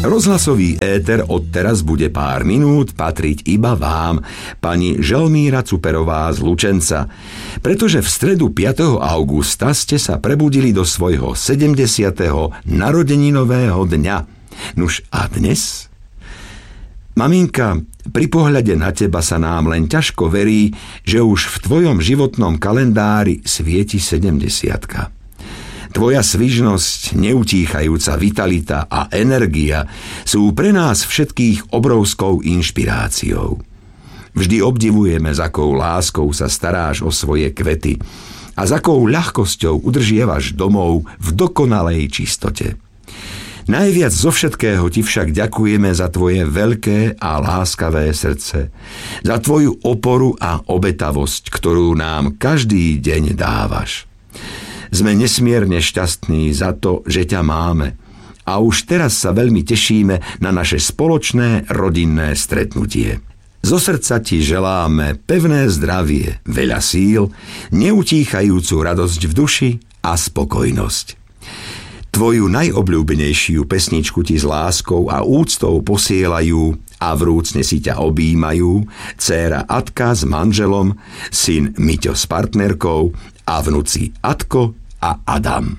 Rozhlasový éter odteraz bude pár minút patriť iba vám, pani Želmíra Cuperová z Lučenca, pretože v stredu 5. augusta ste sa prebudili do svojho 70. narodeninového dňa. Nuž a dnes? Maminka, pri pohľade na teba sa nám len ťažko verí, že už v tvojom životnom kalendári svieti 70-ka. Tvoja svižnosť, neutíchajúca vitalita a energia sú pre nás všetkých obrovskou inšpiráciou. Vždy obdivujeme, s akou láskou sa staráš o svoje kvety a s akou ľahkosťou udržiavaš domov v dokonalej čistote. Najviac zo všetkého ti však ďakujeme za tvoje veľké a láskavé srdce, za tvoju oporu a obetavosť, ktorú nám každý deň dávaš. Sme nesmierne šťastní za to, že ťa máme a už teraz sa veľmi tešíme na naše spoločné rodinné stretnutie. Zo srdca ti želáme pevné zdravie, veľa síl, neutíchajúcu radosť v duši a spokojnosť. Tvoju najobľúbenejšiu pesničku ti s láskou a úctou posielajú a vrúcne si ťa objímajú dcéra Atka s manželom, syn Miťo s partnerkou a vnuci Atko a Adam.